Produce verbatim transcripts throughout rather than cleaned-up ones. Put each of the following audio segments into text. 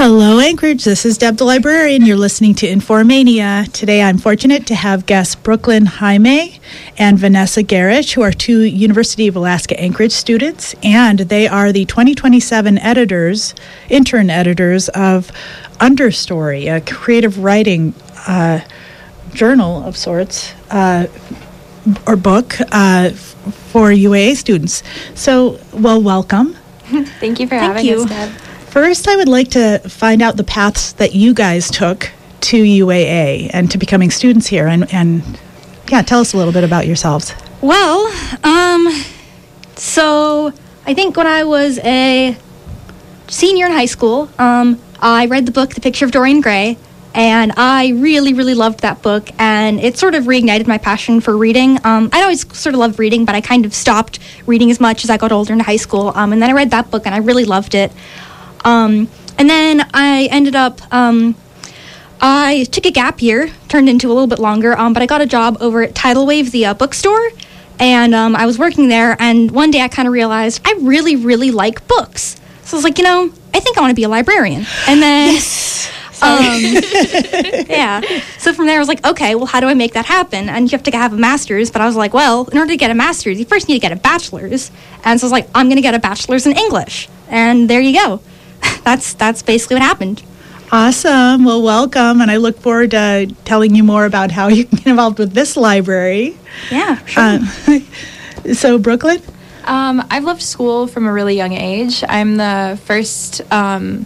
Hello, Anchorage. This is Deb the Librarian. You're listening to Informania. Today, I'm fortunate to have guests Brooklyn Jaime and Vanessa Garish, who are two University of Alaska Anchorage students, and they are the twenty twenty-seven editors, intern editors of Understory, a creative writing uh, journal of sorts, uh, or book uh, for U A A students. So, well, welcome. Thank you for Thank having you. us, Deb. First, I would like to find out the paths that you guys took to U A A and to becoming students here. And, and yeah, tell us a little bit about yourselves. Well, um, so I think when I was a senior in high school, um, I read the book, The Picture of Dorian Gray, and I really, really loved that book, and it sort of reignited my passion for reading. Um, I'd always sort of loved reading, but I kind of stopped reading as much as I got older in high school, um, and then I read that book, and I really loved it. Um, and then I ended up, um, I took a gap year, turned into a little bit longer, um, but I got a job over at Tidal Wave, the uh, bookstore, and um, I was working there, and one day I kind of realized I really, really like books. So I was like, you know, I think I want to be a librarian. And then, Yes. um, yeah. So from there, I was like, okay, well, how do I make that happen? And you have to have a master's, but I was like, well, in order to get a master's, you first need to get a bachelor's. And so I was like, I'm going to get a bachelor's in English. And there you go. That's that's basically what happened. Awesome. Well, welcome. And I look forward to telling you more about how you can get involved with this library. Yeah, sure. Um, so, Brooklyn? Um, I've loved school from a really young age. I'm the first um,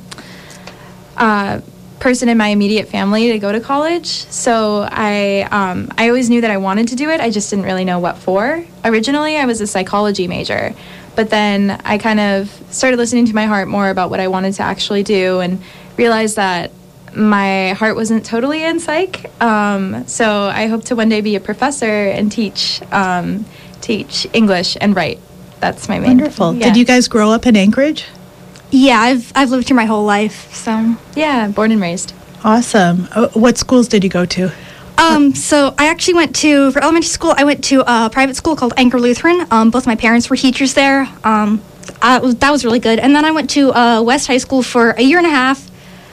uh, person in my immediate family to go to college. So I um, I always knew that I wanted to do it. I just didn't really know what for. Originally, I was a psychology major. But then I kind of started listening to my heart more about what I wanted to actually do and realized that my heart wasn't totally in psych. Um, so I hope to one day be a professor and teach um, teach English and write. That's my main. Wonderful. Yeah. Did you guys grow up in Anchorage? Yeah, I've I've lived here my whole life, so. Yeah, born and raised. Awesome. Uh, what schools did you go to? Um, so I actually went to, for elementary school, I went to a private school called Anchor Lutheran. Um, both my parents were teachers there. Um, I, was, that was really good. And then I went to uh, West High School for a year and a half.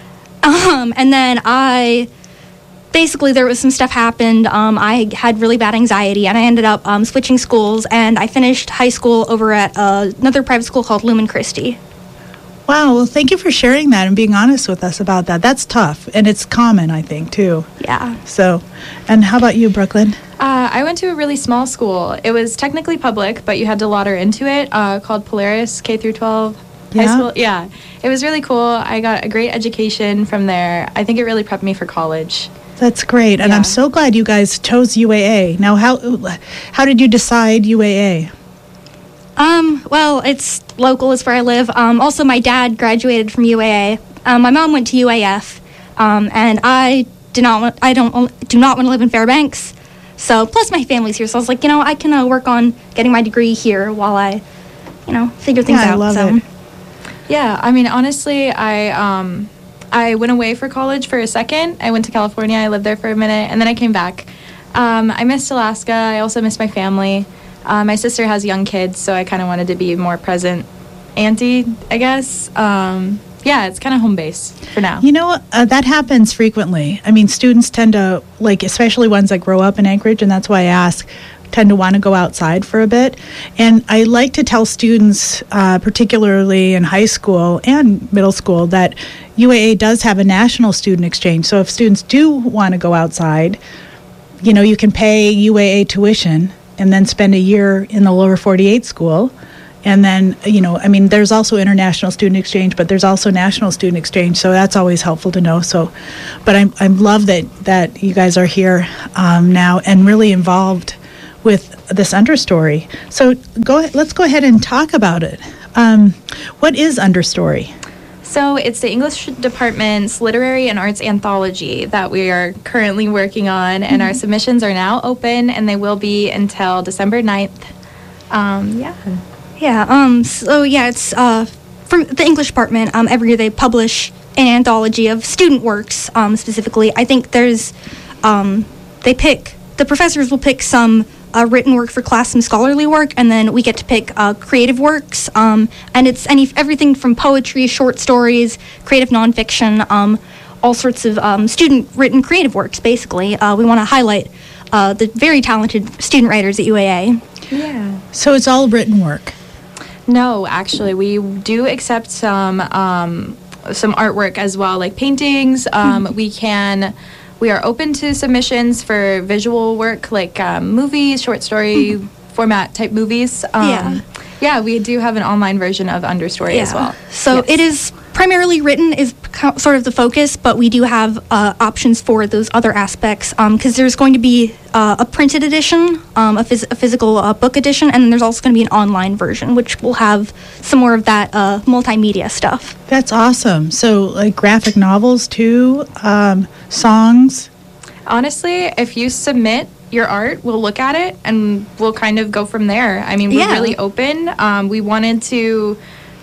Um, and then I, basically there was some stuff happened. Um, I had really bad anxiety and I ended up um, switching schools, and I finished high school over at uh, another private school called Lumen Christi. Wow. Well, thank you for sharing that and being honest with us about that. That's tough. And it's common, I think, too. Yeah. So, and how about you, Brooklyn? Uh, I went to a really small school. It was technically public, but you had to lottery into it, uh, called Polaris K through twelve Yeah? high school. Yeah. It was really cool. I got a great education from there. I think it really prepped me for college. That's great. And Yeah. I'm so glad you guys chose U A A. Now, how how did you decide U A A? Um, well, it's local, it's where I live. Um, also, my dad graduated from U A A. Um, my mom went to U A F, um, and I do not want, I don't do not want to live in Fairbanks. So, plus my family's here, so I was like, you know, I can uh, work on getting my degree here while I, you know, figure things Yeah, I out. love so. it. Yeah, I mean, honestly, I um, I went away for college for a second. I went to California. I lived there for a minute, and then I came back. Um, I missed Alaska. I also missed my family. Uh, my sister has young kids, so I kind of wanted to be more present auntie, I guess. Um, yeah, it's kind of home base for now. You know, uh, that happens frequently. I mean, students tend to, like, especially ones that grow up in Anchorage, and that's why I ask, tend to want to go outside for a bit. And I like to tell students, uh, particularly in high school and middle school, that U A A does have a national student exchange. So if students do want to go outside, you know, you can pay U A A tuition and then spend a year in the lower forty-eight school. And then, you know, I mean, there's also international student exchange, but there's also national student exchange. So that's always helpful to know. So, but I'm, I love that, that you guys are here um, now and really involved with this Understory. So go ahead, let's go ahead and talk about it. Um, what is Understory? So it's the English department's literary and arts anthology that we are currently working on, and our submissions are now open, and they will be until December ninth. Um, yeah. Yeah, um, so yeah, it's uh, from the English department. Um, every year they publish an anthology of student works, um, specifically. I think there's, um, they pick, the professors will pick some uh, written work for class, some scholarly work, and then we get to pick uh, creative works. Um, and it's any everything from poetry, short stories, creative nonfiction, um, all sorts of um, student-written creative works, basically. Uh, we want to highlight uh, the very talented student writers at U A A. Yeah. So it's all written work. No, actually, we do accept some um, some artwork as well, like paintings. Um, mm-hmm. We can, we are open to submissions for visual work, like um, movies, short story mm-hmm. format type movies. Um, yeah, yeah, we do have an online version of Understory yeah. as well. So yes. It is primarily written is sort of the focus, but we do have uh, options for those other aspects because um, there's going to be uh, a printed edition, um, a, phys- a physical uh, book edition, and then there's also going to be an online version, which will have some more of that uh, multimedia stuff. That's awesome. So, like graphic novels too, um, songs. Honestly, if you submit your art, we'll look at it and we'll kind of go from there. I mean, we're yeah. really open. Um, we wanted to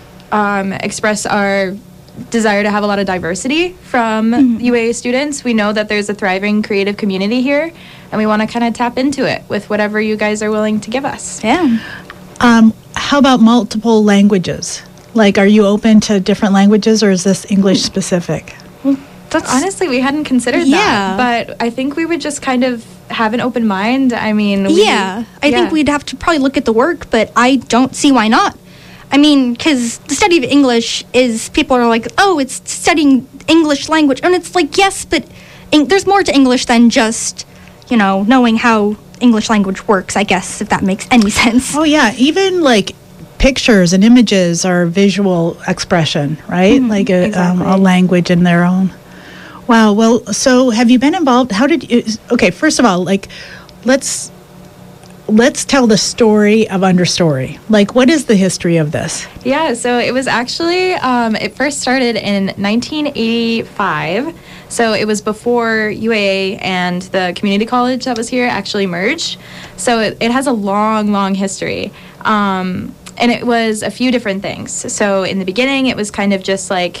um, express our desire to have a lot of diversity from mm-hmm. U A A students. We know that there's a thriving creative community here, and we want to kind of tap into it with whatever you guys are willing to give us. Yeah. Um, how about multiple languages? Like, are you open to different languages, or is this English specific? Well, that's honestly, we hadn't considered yeah. that, but I think we would just kind of have an open mind. I mean, we, yeah, I yeah. think we'd have to probably look at the work, but I don't see why not. I mean, because the study of English is, people are like, oh, it's studying English language. And it's like, yes, but in- there's more to English than just, you know, knowing how English language works, I guess, if that makes any sense. Oh, yeah. Even, like, pictures and images are visual expression, right? Mm-hmm. Like a, exactly. um, a language in their own. Wow. Well, so have you been involved? How did you... Okay, first of all, like, let's... Let's tell the story of Understory. Like, what is the history of this? Yeah, so it was actually, um, it first started in nineteen eighty-five. So it was before U A A and the community college that was here actually merged. So it, it has a long, long history. Um, and it was a few different things. So in the beginning, it was kind of just like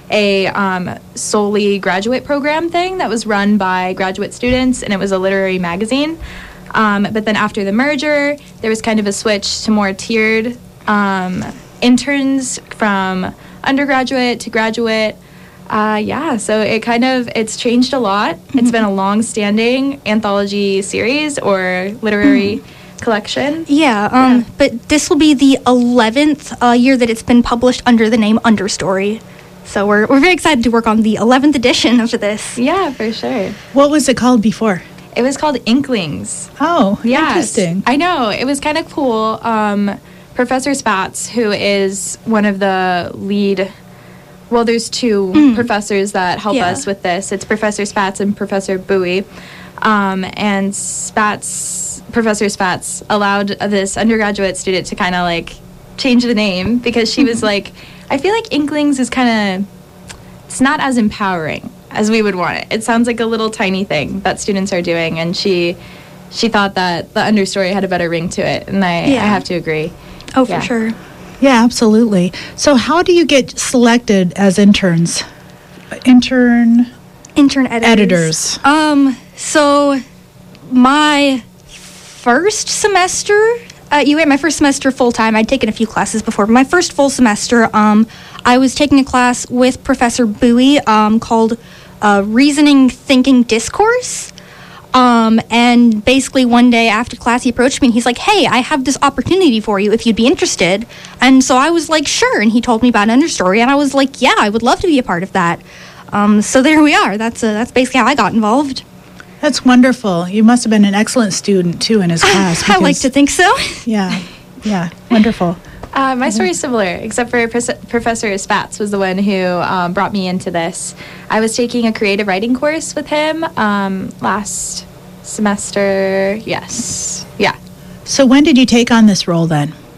a um, solely graduate program thing that was run by graduate students, and it was a literary magazine. Um, but then after the merger, there was kind of a switch to more tiered um, interns from undergraduate to graduate. Uh, yeah, so it kind of, it's changed a lot. Mm-hmm. It's been a long-standing anthology series or literary mm. collection. Yeah, um, yeah, but this will be the eleventh uh, year that it's been published under the name Understory. So we're, we're very excited to work on the eleventh edition of this. Yeah, for sure. What was it called before? It was called Inklings. Oh, yes. Interesting. I know. It was kind of cool. Um, Professor Spatz, who is one of the lead... Well, there's two mm. professors that help yeah. us with this. It's Professor Spatz and Professor Bowie. Um, and Spatz, Professor Spatz allowed this undergraduate student to kind of, like, change the name because she was like, I feel like Inklings is kind of... It's not as empowering as we would want it. It sounds like a little tiny thing that students are doing, and she she thought that the Understory had a better ring to it, and I, yeah. I have to agree. Oh, yeah. for sure. Yeah, absolutely. So how do you get selected as interns? Intern... Intern editors. Editors. Um, so my first semester at U A, my first semester full-time, I'd taken a few classes before, but my first full semester, um, I was taking a class with Professor Bowie um, called uh, Reasoning, Thinking, Discourse. Um, and basically one day after class, he approached me and he's like, hey, I have this opportunity for you if you'd be interested. And so I was like, sure. And he told me about Understory, and I was like, yeah, I would love to be a part of that. Um, so there we are. That's uh, that's basically how I got involved. That's wonderful. You must have been an excellent student, too, in his class. I like to think so. Yeah, yeah, wonderful. Uh, my story is similar, except for Pres- Professor Spatz was the one who um, brought me into this. I was taking a creative writing course with him um, last semester. Yes. Yeah. So when did you take on this role then?